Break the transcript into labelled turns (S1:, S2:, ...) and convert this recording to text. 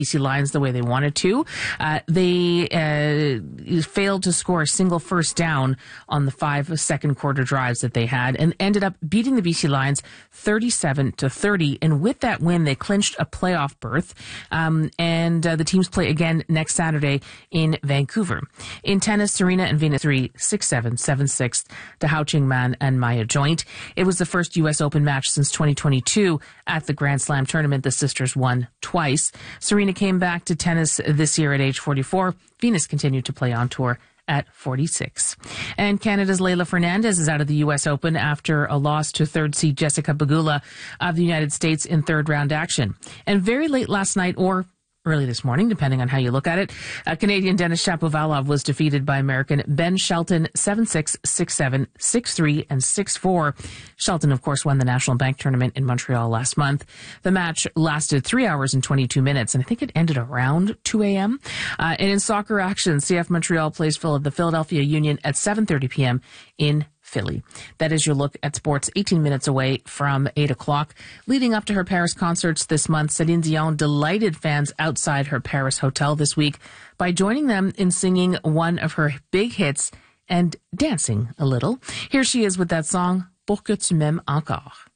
S1: BC Lions the way they wanted to. They failed to score a single first down on the 5 second quarter drives that they had and ended up beating the BC Lions 37-30. And with that win, they clinched a playoff berth. And the teams play again next Saturday in Vancouver. In tennis, Serena and Venus 3-6-7, 7-6 to Hao Qingman and Maya Joint. It was the first U.S. Open match since 2022 at the Grand Slam tournament. The sisters won twice. Serena came back to tennis this year at age 44. Venus continued to play on tour at 46. And Canada's Leylah Fernandez is out of the U.S. Open after a loss to third seed Jessica Pegula of the United States in third round action. And very late last night, or early this morning, depending on how you look at it, Canadian Denis Shapovalov was defeated by American Ben Shelton 7-6, 6-7, 6-3, and 6-4. Shelton, of course, won the National Bank Tournament in Montreal last month. The match lasted 3 hours and 22 minutes, and I think it ended around 2 a.m. And in soccer action, CF Montreal plays the Philadelphia Union at 7:30 p.m. in Philly. That is your look at sports 18 minutes away from 8 o'clock. Leading up to her Paris concerts this month, Celine Dion delighted fans outside her Paris hotel this week by joining them in singing one of her big hits and dancing a little. Here she is with that song, Pour que tu m'aimes encore.